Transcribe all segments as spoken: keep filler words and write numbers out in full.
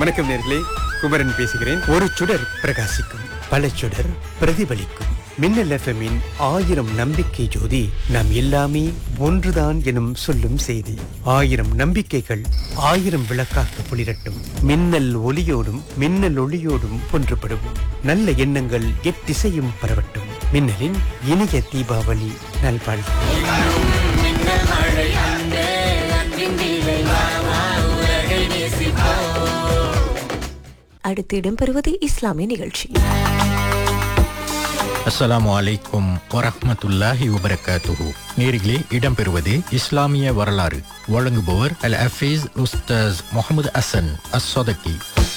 வணக்கம் நேர்களே, குமரன் பேசுகிறேன். ஒரு சுடர் பிரகாசிக்கும், பல சுடர் பிரதிபலிக்கும். மின்னல் எஃப்எம்மின் ஆயிரம் நம்பிக்கை ஜோதி. நாம் எல்லாமே ஒன்றுதான் எனும் சொல்லும் செய்தி. ஆயிரம் நம்பிக்கைகள் ஆயிரம் விளக்காக ஒளிரட்டும். மின்னல் ஒளியோடும் மின்னல் ஒளியோடும் ஒன்றுபடுவோம். நல்ல எண்ணங்கள் எத்திசையும் பரவட்டும். மின்னலின் இனிய தீபாவளி நல்வாழ்வு. அடுத்து இடம்பெறுவது இஸ்லாமிய நிகழ்ச்சி. அஸ்ஸலாமு அலைக்கும் வரஹ்மத்துல்லாஹி வபரகாத்துஹு. நேரிலே இடம்பெறுவது இஸ்லாமிய வரலாறு. வழங்குபவர் அல் ஹஃபீஸ் உஸ்தாஸ் முஹம்மது ஹசன் அஸ்-ஸதகி.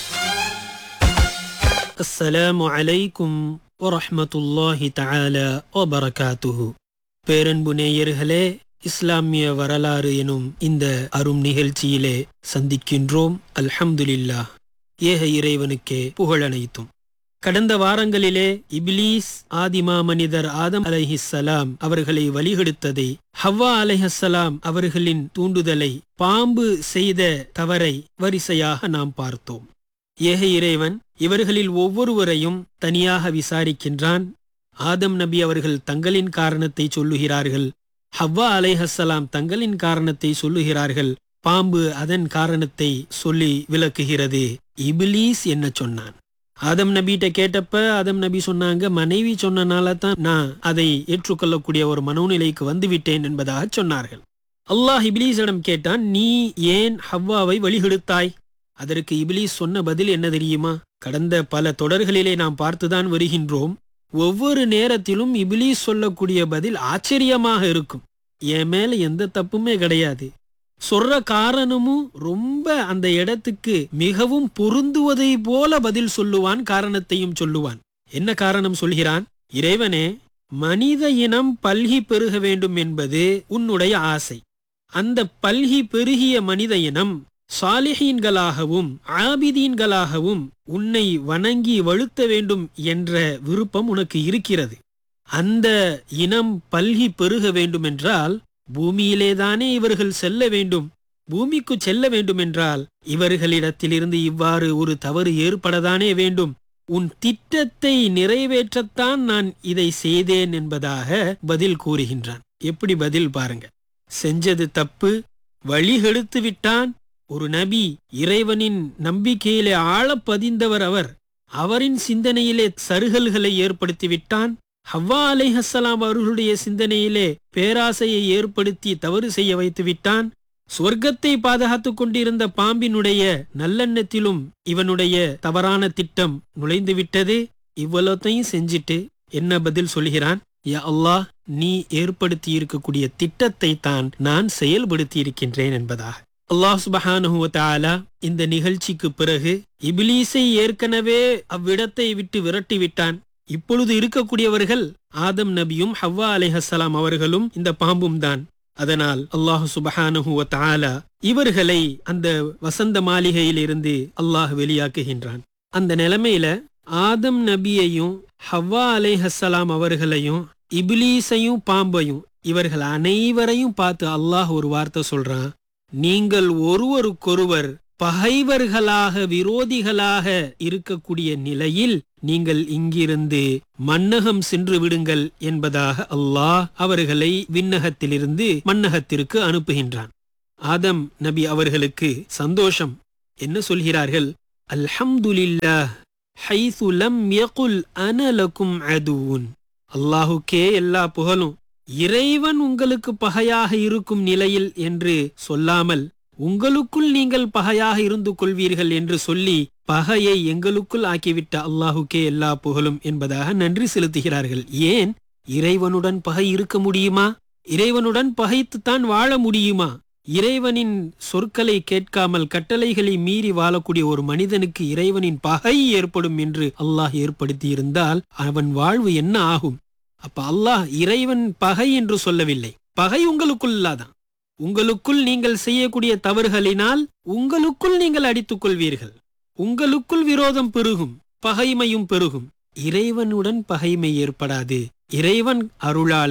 அஸ்ஸலாமு அலைக்கும் வரஹ்மத்துல்லாஹி தஆலா வபரகாத்துஹு. பேரன்பு நேயர்களே, இஸ்லாமிய வரலாறு எனும் இந்த அரும் நிகழ்ச்சியிலே சந்திக்கின்றோம். அல்ஹம்துலில்லாஹ், ஏக இறைவனுக்கே புகழனைத்தும். கடந்த வாரங்களிலே இப்லீஸ் ஆதிமா மனிதர் ஆதம் அலைஹிஸ்ஸலாம் அவர்களை வழிகெடுத்ததை, ஹவ்வா அலைஹிஸ்ஸலாம் அவர்களின் தூண்டுதலை, பாம்பு செய்த தவறை வரிசையாக நாம் பார்த்தோம். ஏக இறைவன் இவர்களில் ஒவ்வொருவரையும் தனியாக விசாரிக்கின்றான். ஆதம் நபி அவர்கள் தங்களின் காரணத்தை சொல்லுகிறார்கள், ஹவ்வா அலைஹிஸ்ஸலாம் தங்களின் காரணத்தை சொல்லுகிறார்கள், பாம்பு அதன் காரணத்தை சொல்லி விளக்குகிறது. இப்லீஸ் என்ன சொன்னான்? ஆதம் நபிட்ட கேட்டப்ப ஆதம் நபி சொன்னாங்க, மனைவி சொன்னனால தான் நான் அதை ஏற்றுக்கொள்ளக்கூடிய ஒரு மனோநிலைக்கு வந்துவிட்டேன் என்பதாக சொன்னார்கள். அல்லாஹ் இப்லீஸிடம் கேட்டான், நீ ஏன் ஹவ்வாவை வழிகெடுத்தாய்? அதற்கு இப்லீஸ் சொன்ன பதில் என்ன தெரியுமா? கடந்த பல தொடர்களிலே நாம் பார்த்துதான் வருகின்றோம். ஒவ்வொரு நேரத்திலும் இப்லீஸ் சொல்லக்கூடிய பதில் ஆச்சரியமாக இருக்கும். என் மேல எந்த தப்புமே கிடையாது, சொல்ற காரணமும் ரொம்ப அந்த இடத்துக்கு மிகவும் பொருந்துவதை போல பதில் சொல்லுவான், காரணத்தையும் சொல்லுவான். என்ன காரணம் சொல்கிறான்? இறைவனே, மனித இனம் பல்கி பெருக வேண்டும் என்பது உன்னுடைய ஆசை. அந்த பல்கி பெருகிய மனித இனம் சாலிஹீன்களாகவும் ஆபிதீன்களாகவும் உன்னை வணங்கி வழுத்த வேண்டும் என்ற விருப்பம் உனக்கு இருக்கிறது. அந்த இனம் பல்கி பெருக வேண்டும் என்றால் பூமியிலேதானே இவர்கள் செல்ல வேண்டும். பூமிக்கு செல்ல வேண்டும் என்றால் இவர்களிடத்திலிருந்து இவ்வாறு ஒரு தவறு ஏற்படத்தானே வேண்டும். உன் திட்டத்தை நிறைவேற்றத்தான் நான் இதை செய்தேன் என்பதாக பதில் கூறுகின்றான். எப்படி பதில் பாருங்க. செஞ்சது தப்பு, வழிகெடுத்து விட்டான். ஒரு நபி, இறைவனின் நம்பிக்கையிலே ஆழ பதிந்தவர் அவர். அவரின் சிந்தனையிலே சருகல்களை ஏற்படுத்தி விட்டான். ஹவ்வா அலைஹிஸ்ஸலாம் அவர்களுடைய சிந்தனையிலே பேராசையை ஏற்படுத்தி தவறு செய்ய வைத்து விட்டான். சொர்க்கத்தை பாதுகாத்துக் கொண்டிருந்த பாம்பினுடைய நல்லெண்ணத்திலும் இவனுடைய தவறான திட்டம் நுழைந்து விட்டது. இவ்வளத்தையும் செஞ்சிட்டு என்ன பதில் சொல்கிறான்? யா அல்லாஹ், நீ ஏற்படுத்தி இருக்கக்கூடிய திட்டத்தை தான் நான் செயல்படுத்தி இருக்கின்றேன் என்பதாக. அல்லாஹ் சுப்ஹானஹு வ தஆலா இந்த நிகழ்ச்சிக்கு பிறகு இப்லீஸை ஏற்கனவே அவ்விடத்தை விட்டு விரட்டி விட்டான். இப்பொழுது இருக்கக்கூடியவர்கள் ஆதம் நபியும் ஹவ்வா அலைஹிஸ்ஸலாம் அவர்களும் இந்த பாம்பும் தான். அதனால் அல்லாஹ் சுப்ஹானஹு வ தஆலா இவர்களை அந்த வசந்த மாளிகையிலிருந்து அல்லாஹ் வெளியாக்குகின்றான். அந்த நிலைமையில ஆதம் நபியையும் ஹவ்வா அலைஹிஸ்ஸலாம் அவர்களையும் இப்லீஸையும் பாம்பையும் இவர்கள் அனைவரையும் பார்த்து அல்லாஹ் ஒரு வார்த்தை சொல்றான், நீங்கள் ஒருவருக்கொருவர் பகைவர்களாக விரோதிகளாக இருக்கக்கூடிய நிலையில் நீங்கள் இங்கிருந்து மன்னகம் சென்று விடுங்கள் என்பதாக அல்லாஹ் அவர்களை விண்ணகத்திலிருந்து மன்னகத்திற்கு அனுப்புகின்றான். ஆதம் நபி அவர்களுக்கு சந்தோஷம். என்ன சொல்கிறார்கள்? அல்ஹம்துலில்லாஹ் ஹைது லம் யகுல் அன லகும் அதுன். அல்லாஹுக்கே எல்லா புகழும். இறைவன் உங்களுக்கு பகையாக இருக்கும் நிலையில் என்று சொல்லாமல் உங்களுக்குள் நீங்கள் பகையாக இருந்து கொள்வீர்கள் என்று சொல்லி பகையை எங்களுக்குள் ஆக்கிவிட்ட அல்லாஹுக்கே எல்லா புகழும் என்பதாக நன்றி செலுத்துகிறார்கள். ஏன்? இறைவனுடன் பகை இருக்க முடியுமா? இறைவனுடன் பகைத்துத்தான் வாழ முடியுமா? இறைவனின் சொற்களை கேட்காமல் கட்டளைகளை மீறி வாழக்கூடிய ஒரு மனிதனுக்கு இறைவனின் பகை ஏற்படும் என்று அல்லாஹ் ஏற்படுத்தி இருந்தால் அவன் வாழ்வு என்ன ஆகும்? அப்ப அல்லாஹ் இறைவன் பகை என்று சொல்லவில்லை. பகை உங்களுக்குள்ளாதான். உங்களுக்குள் நீங்கள் செய்யக்கூடிய தவறுகளினால் உங்களுக்குள் நீங்கள் அடித்துக் கொள்வீர்கள். உங்களுக்குள் விரோதம் பெருகும், பகைமையும் பெருகும். இறைவனுடன் பகைமை ஏற்படாது. இறைவன் அருளாளன்,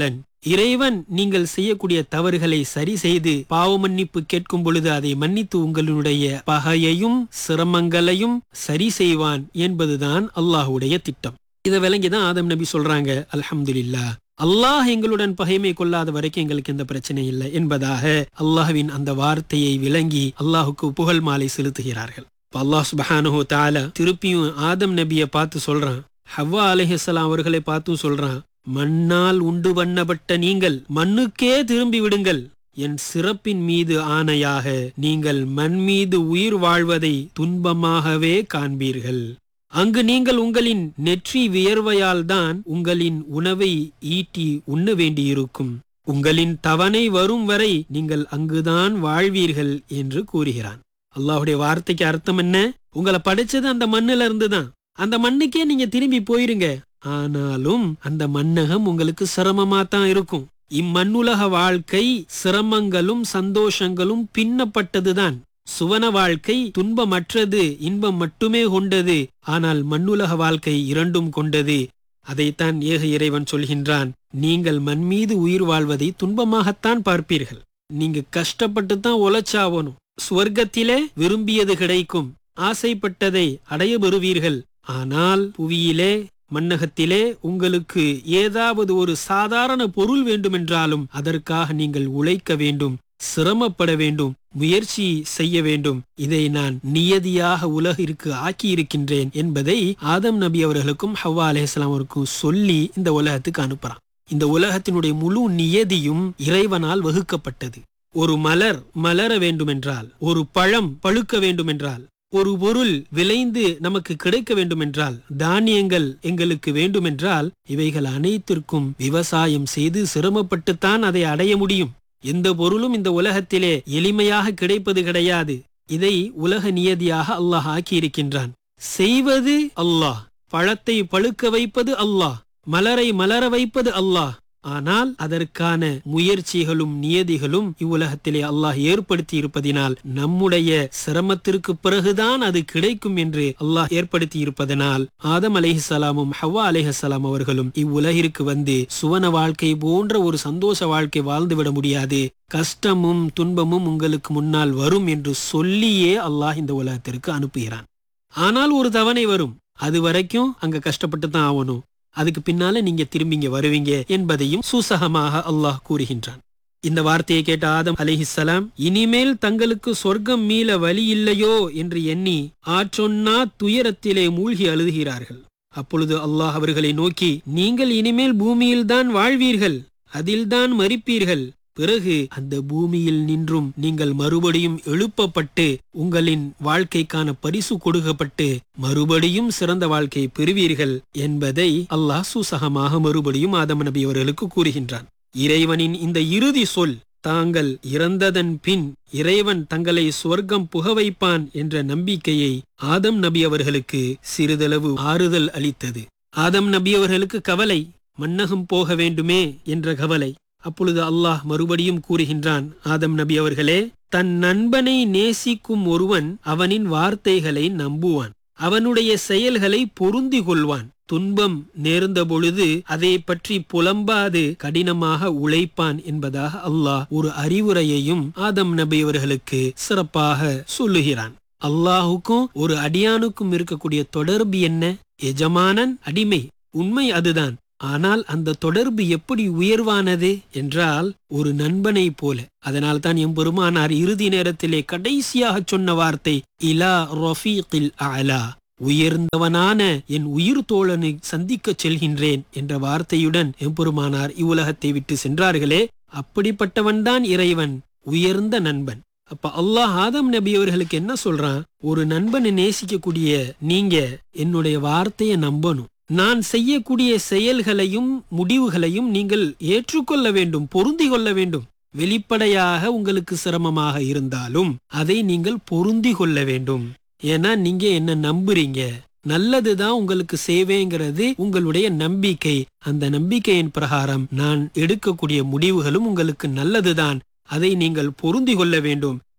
இறைவன் நீங்கள் செய்யக்கூடிய தவறுகளை சரி செய்து பாவ மன்னிப்பு கேட்கும் பொழுது அதை மன்னித்து உங்களுடைய பகையையும் சிரமங்களையும் சரி செய்வான் என்பதுதான் அல்லாஹ்வுடைய திட்டம். இதை விளங்கிதான் ஆதம் நபி சொல்றாங்க, அல்ஹம்துலில்லாஹ், அல்லாஹ் எங்களுடன் பகைமை கொள்ளாத வரைக்கும் எங்களுக்கு எந்த பிரச்சனை இல்லை என்பதாக அல்லாஹ்வின் அந்த வார்த்தையை விளங்கி அல்லாஹுக்கு புகழ் மாலை செலுத்துகிறார்கள். அல்லாஹ் சுப்ஹானஹு வ தஆலா திருப்பியும் ஆதம் நபியை பார்த்து சொல்றான், ஹவ்வா அலைஹிஸ்ஸலாம் அவர்களை பார்த்தும் சொல்றான், மண்ணால் உண்டு பண்ணப்பட்ட நீங்கள் மண்ணுக்கே திரும்பி விடுங்கள். என் சிறப்பின் மீது ஆணையாக நீங்கள் மண் மீது உயிர் வாழ்வதை துன்பமாகவே காண்பீர்கள். அங்கு நீங்கள் உங்களின் நெற்றி வியர்வையால் தான் உங்களின் உணவை ஈட்டி உண்ண வேண்டியிருக்கும். உங்களின் தவணை வரும் வரை நீங்கள் அங்குதான் வாழ்வீர்கள் என்று கூறுகிறான். அல்லாஹ்வுடைய வார்த்தைக்கு அர்த்தம் என்ன? உங்களை படைச்சது அந்த மண்ணுல இருந்துதான். அந்த மண்ணுக்கே நீங்க திரும்பி போயிருங்க. ஆனாலும் அந்த மண்ணகம் உங்களுக்கு சிரமமா தான் இருக்கும். இம்மண்ணுலக வாழ்க்கை சிரமங்களும் சந்தோஷங்களும் பின்னப்பட்டதுதான். சுவன வாழ்க்கை துன்பமற்றது, இன்பம் மட்டுமே கொண்டது. ஆனால் மண்ணுலக வாழ்க்கை இரண்டும் கொண்டது. அதைத்தான் ஏக இறைவன் சொல்கின்றான், நீங்கள் மண் மீது உயிர் வாழ்வதை துன்பமாகத்தான் பார்ப்பீர்கள். நீங்க கஷ்டப்பட்டு தான் உழைச்சாவணும். சுவர்க்கத்திலே விரும்பியது கிடைக்கும், ஆசைப்பட்டதை அடைய பெறுவீர்கள். ஆனால் புவியிலே மண்ணகத்திலே உங்களுக்கு ஏதாவது ஒரு சாதாரண பொருள் வேண்டுமென்றாலும் அதற்காக நீங்கள் உழைக்க வேண்டும், சிரமப்பட வேண்டும், முயற்சி செய்ய வேண்டும். இதை நான் நியதியாக உலகிற்கு ஆக்கியிருக்கின்றேன் என்பதை ஆதம் நபி அவர்களுக்கும் ஹவ்வா அலைஹிஸ்ஸலாம் அவருக்கும் சொல்லி இந்த உலகத்துக்கு அனுப்புறான். இந்த உலகத்தினுடைய முழு நியதியும் இறைவனால் வகுக்கப்பட்டது. ஒரு மலர் மலர வேண்டுமென்றால், ஒரு பழம் பழுக்க வேண்டுமென்றால், ஒரு பொருள் விளைந்து நமக்கு கிடைக்க வேண்டுமென்றால், தானியங்கள் எங்களுக்கு வேண்டுமென்றால், இவைகள் அனைத்திற்கும் விவசாயம் செய்து சிரமப்பட்டுத்தான் அதை அடைய முடியும். எந்த பொருளும் இந்த உலகத்திலே எளிமையாக கிடைப்பது கிடையாது. இதை உலக நியதியாக அல்லாஹ் ஆக்கியிருக்கின்றான். செய்வது அல்லாஹ், பழத்தை பழுக்க வைப்பது அல்லாஹ், மலரை மலர வைப்பது அல்லாஹ். ஆனால் அதற்கான முயற்சிகளும் நியதிகளும் இவ்வுலகத்திலே அல்லாஹ் ஏற்படுத்தி இருப்பதினால், நம்முடைய சிரமத்திற்கு பிறகுதான் அது கிடைக்கும் என்று அல்லாஹ் ஏற்படுத்தி இருப்பதனால், ஆதம் அலைஹிஸ்ஸலாமும் ஹவ்வா அலைஹிஸ்ஸலாம் அவர்களும் இவ்வுலகிற்கு வந்து சுவன வாழ்க்கை போன்ற ஒரு சந்தோஷ வாழ்க்கை வாழ்ந்துவிட முடியாது, கஷ்டமும் துன்பமும் உங்களுக்கு முன்னால் வரும் என்று சொல்லியே அல்லாஹ் இந்த உலகத்திற்கு அனுப்புகிறான். ஆனால் ஒரு தவணை வரும், அது வரைக்கும் அங்க கஷ்டப்பட்டு தான் ஆகணும். அதுக்கு பின்னால நீங்க திரும்பிங்க வருவீங்க என்பதையும் சூசகமாக அல்லாஹ் கூறுகின்றான். இந்த வார்த்தையை கேட்ட ஆதம் அலைஹிஸ்ஸலாம், இனிமேல் தங்களுக்கு சொர்க்கம் மீள வழி இல்லையோ என்று எண்ணி ஆற்றொன்னா துயரத்திலே மூழ்கி அழுகிறார்கள். அப்பொழுது அல்லாஹ் அவர்களை நோக்கி, நீங்கள் இனிமேல் பூமியில்தான் வாழ்வீர்கள், அதில்தான் மரிப்பீர்கள். பிறகு அந்த பூமியில் நின்றும் நீங்கள் மறுபடியும் எழுப்பப்பட்டு உங்களின் வாழ்க்கைக்கான பரிசு கொடுக்கப்பட்டு மறுபடியும் சிறந்த வாழ்க்கையை பெறுவீர்கள் என்பதை அல்லாஹ் சூசகமாக மறுபடியும் ஆதம் நபி அவர்களுக்கு கூறுகின்றான். இறைவனின் இந்த இறுதி சொல் தாங்கள் இறந்ததன் பின் இறைவன் தங்களை சுவர்க்கம் புக வைப்பான் என்ற நம்பிக்கையை ஆதம் நபி அவர்களுக்கு சிறிதளவு ஆறுதல் அளித்தது. ஆதம் நபி அவர்களுக்கு கவலை, மன்னகம் போக வேண்டுமே என்ற கவலை. அப்பொழுது அல்லாஹ் மறுபடியும் கூறுகின்றான், ஆதம் நபி அவர்களே, தன் நண்பனை நேசிக்கும் ஒருவன் அவனின் வார்த்தைகளை நம்புவான், அவனுடைய செயல்களை பொருந்தி கொள்வான், துன்பம் நேர்ந்த பொழுது அதை பற்றி புலம்பாது கடினமாக உழைப்பான் என்பதாக அல்லாஹ் ஒரு அறிவுரையையும் ஆதம் நபி அவர்களுக்கு சிறப்பாக சொல்லுகிறான். அல்லாஹுக்கும் ஒரு அடியானுக்கும் இருக்கக்கூடிய தொடர்பு என்ன? எஜமானன் அடிமை, உண்மை அதுதான். ஆனால் அந்த தொடர்பு எப்படி உயர்வானது என்றால் ஒரு நண்பனை போல. அதனால் தான் எம் பெருமானார் இறுதி நேரத்திலே கடைசியாக சொன்ன வார்த்தை இலா ரஃபீகில் அலா, உயர்ந்தவனான என் உயிர் தோழனை சந்திக்க செல்கின்றேன் என்ற வார்த்தையுடன் எம்பெருமானார் இவ்வுலகத்தை விட்டு சென்றார்களே, அப்படிப்பட்டவன்தான் இறைவன், உயர்ந்த நண்பன். அப்ப அல்லாஹ் ஆதம் நபி அவர்களுக்கு என்ன சொல்றான்? ஒரு நண்பனை நேசிக்கக்கூடிய நீங்க என்னுடைய வார்த்தையை நம்பணும், நான் செய்யக்கூடிய செயல்களையும் முடிவுகளையும் நீங்கள் ஏற்றுக்கொள்ள வேண்டும், பொருந்தி கொள்ள வேண்டும். வெளிப்படையாக உங்களுக்கு சிரமமாக இருந்தாலும் அதை நீங்கள் பொருந்தி கொள்ள வேண்டும். ஏன்னா நீங்க என்ன நம்புறீங்க, நல்லதுதான் உங்களுக்கு சேவைங்கிறது உங்களுடைய நம்பிக்கை. அந்த நம்பிக்கையின் பிரகாரம் நான் எடுக்கக்கூடிய முடிவுகளும் உங்களுக்கு நல்லதுதான், அதை நீங்கள் பொருந்தி கொள்ள வேண்டும்.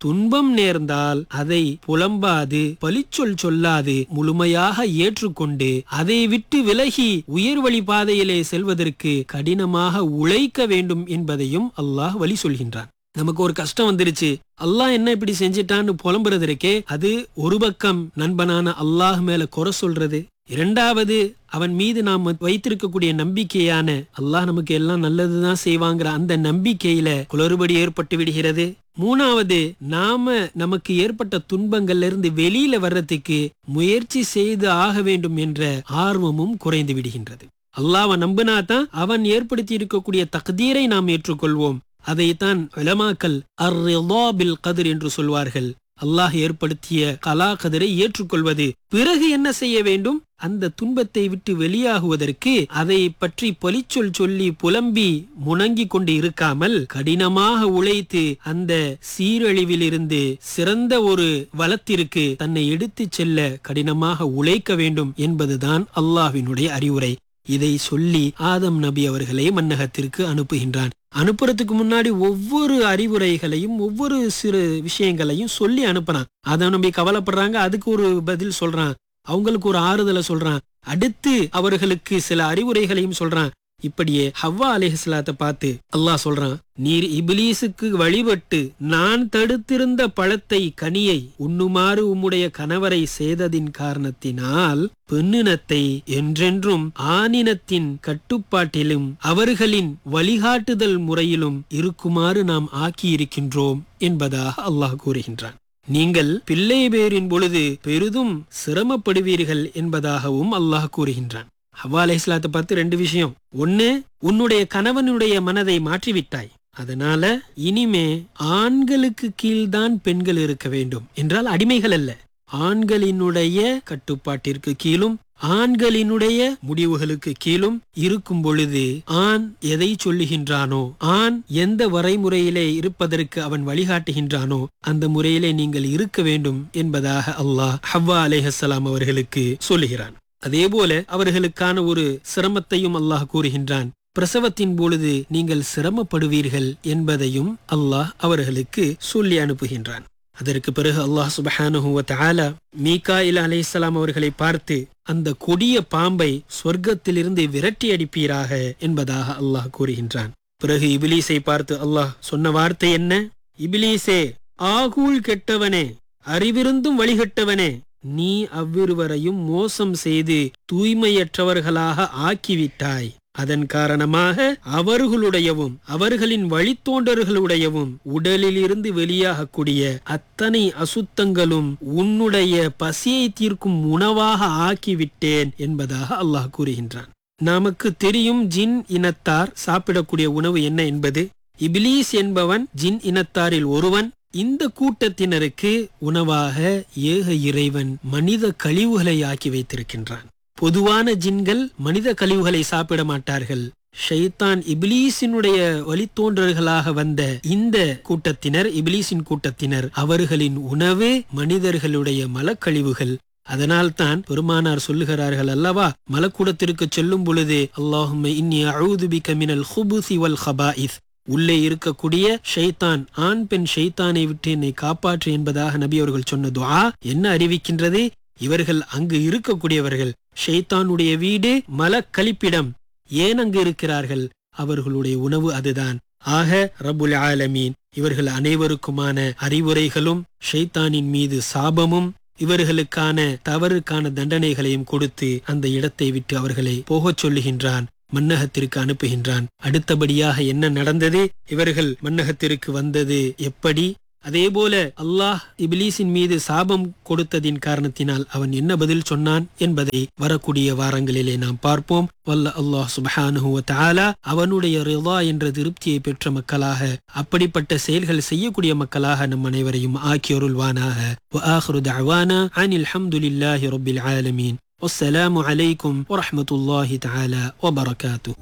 துன்பம் நேர்ந்தால் அதை புலம்பாது பழிச்சொல் சொல்லாது முழுமையாக ஏற்றுக்கொண்டு அதை விட்டு விலகி உயர் வழி பாதையிலே செல்வதற்கு கடினமாக உழைக்க வேண்டும் என்பதையும் அல்லாஹ் வழி சொல்கின்றான். நமக்கு ஒரு கஷ்டம் வந்துருச்சு, அல்லாஹ் என்ன இப்படி செஞ்சிட்டான்னு புலம்புறது இருக்கே, அது ஒரு பக்கம் நண்பனான அல்லாஹ் மேல குறை சொல்றது. இரண்டாவது, அவன் மீது நாம் வைத்திருக்கக்கூடிய நம்பிக்கையான அல்லாஹ் நமக்கு எல்லாம் நல்லதுதான் செய்வாங்கிற அந்த நம்பிக்கையில குளறுபடி ஏற்பட்டு விடுகிறது. மூணாவது, நாம நமக்கு ஏற்பட்ட துன்பங்கள்ல இருந்து வெளியில வர்றதுக்கு முயற்சி செய்து ஆக வேண்டும் என்ற ஆர்வமும் குறைந்து விடுகின்றது. அல்லாஹ்வை நம்பினாதான் அவன் ஏற்படுத்தி இருக்கக்கூடிய தக்தீரை நாம் ஏற்றுக்கொள்வோம். அதைத்தான் உலமாக்கள் அர்-ரிதா பில் கத்ர் என்று சொல்வார்கள். அல்லாஹ் ஏற்படுத்திய கலா கதிரை ஏற்றுக்கொள்வது. பிறகு என்ன செய்ய வேண்டும்? அந்த துன்பத்தை விட்டு வெளியாகுவதற்கு அதை பற்றி பழிச்சொல் சொல்லி புலம்பி முணங்கி கொண்டு இருக்காமல் கடினமாக உழைத்து அந்த சீரழிவிலிருந்து சிறந்த ஒரு வளத்திற்கு தன்னை எடுத்துச் செல்ல கடினமாக உழைக்க வேண்டும் என்பதுதான் அல்லாஹ்வினுடைய அறிவுரை. இதை சொல்லி ஆதம் நபி அவர்களை மன்னகத்திற்கு அனுப்புகின்றான். அனுப்புறதுக்கு முன்னாடி ஒவ்வொரு அறிவுரைகளையும் ஒவ்வொரு சிறு விஷயங்களையும் சொல்லி அனுப்புறான். ஆதம் நபி கவலைப்படுறாங்க, அதுக்கு ஒரு பதில் சொல்றான், அவங்களுக்கு ஒரு ஆறுதலை சொல்றான், அடுத்து அவர்களுக்கு சில அறிவுரைகளையும் சொல்றான். இப்படியே ஹவ்வா அலைஹிஸ்ஸலாத்தை பார்த்து அல்லாஹ் சொல்றான், நீர் இப்லீசுக்கு வழிபட்டு நான் தடுத்திருந்த பழத்தை கனியை உண்ணுமாறு உம்முடைய கணவரை செய்ததின் காரணத்தினால் பெண்ணினத்தை என்றென்றும் ஆணினத்தின் கட்டுப்பாட்டிலும் அவர்களின் வழிகாட்டுதல் முறையிலும் இருக்குமாறு நாம் ஆக்கியிருக்கின்றோம் என்பதாக அல்லாஹ் கூறுகின்றான். நீங்கள் பிள்ளை பேரின் பொழுது பெரிதும் சிரமப்படுவீர்கள் என்பதாகவும் அல்லாஹ் கூறுகின்றான். ஹவ்வா அலைஹிஸ்ஸலாத்தை பார்த்து ரெண்டு விஷயம். ஒன்னு, உன்னுடைய கணவனுடைய மனதை மாற்றிவிட்டாய், அதனால இனிமே ஆண்களுக்கு கீழ்தான் பெண்கள் இருக்க வேண்டும். என்றால் அடிமைகள் அல்ல, ஆண்களினுடைய கட்டுப்பாட்டிற்கு கீழும் ஆண்களினுடைய முடிவுகளுக்கு கீழும் இருக்கும் பொழுது ஆண் எதை சொல்லுகின்றானோ, ஆண் எந்த வரைமுறையிலே இருப்பதற்கு அவன் வழிகாட்டுகின்றானோ அந்த முறையிலே நீங்கள் இருக்க வேண்டும் என்பதாக அல்லாஹ் ஹவ்வா அலைஹிஸ்ஸலாம் அவர்களுக்கு சொல்லுகிறான். அதே போல அவர்களுக்கான ஒரு சிரமத்தையும் அல்லாஹ் கூறுகின்றான். பிரசவத்தின் பொழுது நீங்கள் சிரமப்படுவீர்கள் என்பதையும் அல்லாஹ் அவர்களுக்கு சொல்லி அனுப்புகின்றான். அதற்கு பிறகு அல்லாஹ் சுப்ஹானஹு வ தஆலா மீகாயில் அலைஹிஸ்ஸலாம் அவர்களை பார்த்து அந்த கொடிய பாம்பை சொர்க்கத்திலிருந்து விரட்டி அடிப்பீராக என்பதாக அல்லாஹ் கூறுகின்றான். பிறகு இபிலீஸை பார்த்து அல்லாஹ் சொன்ன வார்த்தை என்ன? இபிலீஸே, ஆகூல் கெட்டவனே, அறிவிருந்தும் வழிகட்டவனே, நீ அவ்விருவரையும் மோசம் செய்து தூய்மையற்றவர்களாக ஆக்கிவிட்டாய். அதன் காரணமாக அவர்களுடையவும் அவர்களின் வழித்தோன்றர்களுடையவும் உடலில் இருந்து வெளியாகக்கூடிய அத்தனை அசுத்தங்களும் உன்னுடைய பசியை தீர்க்கும் உணவாக ஆக்கிவிட்டேன் என்பதாக அல்லாஹ் கூறுகின்றான். நமக்கு தெரியும் ஜின் இனத்தார் சாப்பிடக்கூடிய உணவு என்ன என்பது. இபிலீஸ் என்பவன் ஜின் இனத்தாரில் ஒருவன். இந்த கூட்டத்தினருக்கு உணவாக ஏக இறைவன் மனித கழிவுகளை ஆக்கி வைத்திருக்கின்றான். பொதுவான ஜின்கள் மனித கழிவுகளை சாப்பிட மாட்டார்கள். ஷைத்தான் இபிலீசினுடைய வழித்தோன்றல்களாக வந்த இந்த கூட்டத்தினர், இபிலீசின் கூட்டத்தினர், அவர்களின் உணவு மனிதர்களுடைய மலக்கழிவுகள். அதனால்தான் பெருமானார் சொல்லுகிறார்கள் அல்லவா, மலக்கூடத்திற்கு செல்லும் பொழுது அல்லாஹும்ம இன்னி அஊது பிக மினல் குபுஸி வல் கபாயிஸ், உள்ளே இருக்கக்கூடிய ஷைத்தான், ஆண் பெண் ஷைத்தானை விட்டு என்னை காப்பாற்று என்பதாக நபி அவர்கள் சொன்ன துஆ என்ன அறிவிக்கின்றது? இவர்கள் அங்கு இருக்கக்கூடியவர்கள், ஷைத்தானுடைய வீடு மலக்கழிப்பிடம். ஏன் அங்கு இருக்கிறார்கள்? அவர்களுடைய உணவு அதுதான். ஆக ரப்புல் ஆலமீன் இவர்கள் அனைவருக்குமான அறிவுரைகளும் ஷைத்தானின் மீது சாபமும் இவர்களுக்கான தவறுக்கான தண்டனைகளையும் கொடுத்து அந்த இடத்தை விட்டு அவர்களை போகச் சொல்லுகின்றான், மன்னகத்திற்கு அனுப்புகின்றான். அடுத்தபடியாக என்ன நடந்தது? இவர்கள் மன்னகத்திற்கு வந்தது எப்படி? அதே போல அல்லாஹ் இபிலீசின் மீது சாபம் கொடுத்ததின் காரணத்தினால் அவன் என்ன பதில் சொன்னான் என்பதை வரக்கூடிய வாரங்களிலே நாம் பார்ப்போம். வல்ல அல்லாஹ் சுப்ஹானஹு வ தஆலா அவனுடைய ரிதா என்ற திருப்தியை பெற்ற மக்களாக, அப்படிப்பட்ட செயல்கள் செய்யக்கூடிய மக்களாக நம் அனைவரையும் ஆக்கியருள்வானாக. வ ஆகிரு தஅவானா அனில் ஹம்துலில்லாஹி ரப்பில் ஆலமீன். வஸ்ஸலாமு அலைக்கும் வரஹ்மத்துல்லாஹி தஆலா வ பரகாத்துஹு.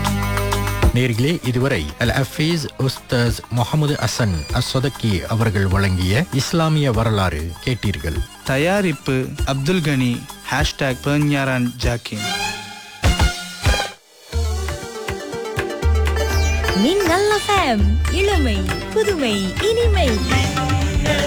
நேர்களே, இதுவரை அல் ஹஃபீஸ் உஸ்தாஸ் முஹம்மது ஹசன் அஸ்ஸதகி அவர்கள் வழங்கிய இஸ்லாமிய வரலாறு கேட்டீர்கள். தயாரிப்பு அப்துல் கனி. ஹேஷ்டாக் பெர்ஞாரான் ஜாக்கின். மின்னல் எஃப்எம், இளமை புதுமை இனிமை.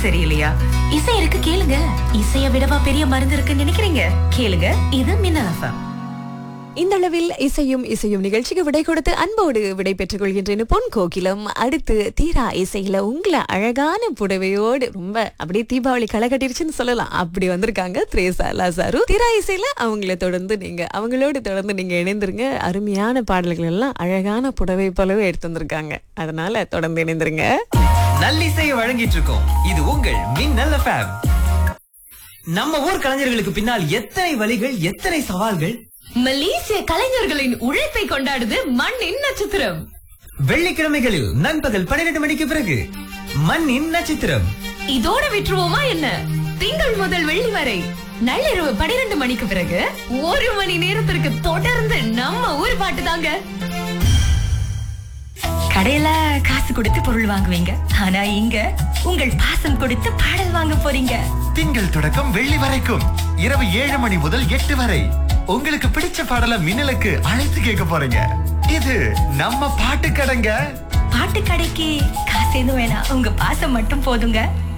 சரியில்லையா? இசை இருக்கு, கேளுங்க. இசைய விடவா பெரிய மருந்து இருக்குன்னு நினைக்கிறீங்க? கேளுங்க, இது மின்னல் எஃப்எம். இந்த அளவில் இசையும் இசையும் நிகழ்ச்சிக்கு விடை கொடுத்து அன்போடு விடை பெற்றுக் கொள்கின்றேன் பொன் கோகிலம். அடுத்து தீரா இசையில உங்களை அழகான புடவையோடு ரொம்ப அப்படியே தீபாவளி களை கட்டிருச்சுன்னு சொல்லலாம், அப்படி வந்திருக்காங்க த்ரேசா லாசாரு. தீரா இசையில அவங்கள தொடர்ந்து நீங்க அவங்களோடு தொடர்ந்து நீங்க இணைந்திருங்க. அருமையான பாடல்கள் எல்லாம் அழகான புடவை போலவே எடுத்து வந்திருக்காங்க, அதனால தொடர்ந்து இணைந்திருங்க. நல்லிசையை வழங்கிட்டு இருக்கோம். இது உங்கள் மின்னல் எஃப்எம். நம்ம ஊர் கலைஞர்களுக்கு பின்னால் எத்தனை வழிகள், எத்தனை சவால்கள். மலேசிய கலைஞர்களின் உழைப்பை கொண்டாடுது மண்ணின் நட்சத்திரம். வெள்ளிக்கிழமைகளில் நண்பகல் பன்னிரண்டு மணிக்கு பிறகு மண்ணின் நட்சத்திரம். இதோட விட்டுருவோமா என்ன? திங்கள் முதல் வெள்ளி வரை நள்ளிரவு பன்னிரண்டு மணிக்கு பிறகு ஒரு மணி நேரத்திற்கு தொடர்ந்து நம்ம ஊர் பாட்டு தாங்க. கடையில காசு கொடுத்து பொருள் வாங்குவீங்க, ஆனா இங்க உங்கள் பாசம் கொடுத்து பாடல் வாங்க போறீங்க. திங்கள் தொடக்கம் வெள்ளி வரைக்கும் இரவு ஏழு மணி முதல் எட்டு வரை உங்களுக்கு பிடிச்ச பாடல மின்னலுக்கு அழைத்து கேட்க போறீங்க. இது நம்ம பாட்டு கடைங்க. பாட்டு கடைக்கு காசு எதுவும் வேணாம், உங்க பாசம் மட்டும் போதுங்க.